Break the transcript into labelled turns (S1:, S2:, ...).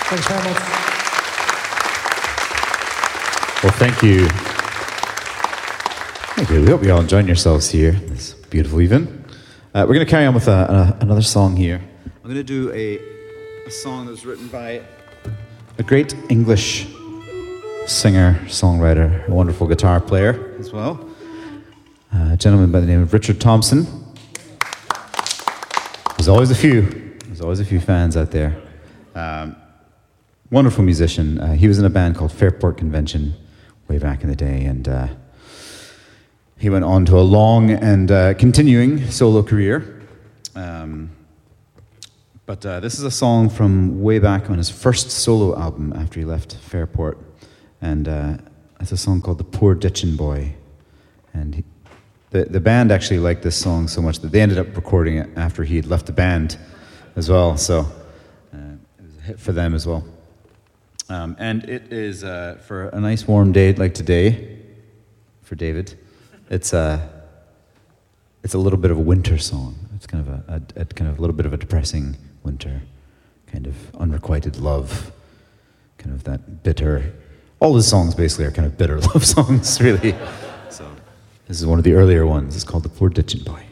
S1: Thanks very much.
S2: Well, thank you. Thank you. We hope you all enjoying yourselves here this beautiful evening. We're going to carry on with another song here. I'm going to do a song that was written by a great English singer, songwriter, a wonderful guitar player as well. A gentleman by the name of Richard Thompson. There's always a few fans out there. Wonderful musician. He was in a band called Fairport Convention way back in the day, and he went on to a long and continuing solo career. But this is a song from way back on his first solo album after he left Fairport, and it's a song called "The Poor Ditchin' Boy." And the band actually liked this song so much that they ended up recording it after he had left the band as well. So it was a hit for them as well. And it is for a nice warm day like today, for David. It's a little bit of a winter song. It's kind of a little bit of a depressing winter, kind of unrequited love, kind of that bitter. All his songs basically are kind of bitter love songs, really. So this is one of the earlier ones. It's called "The Poor Ditchin' Boy."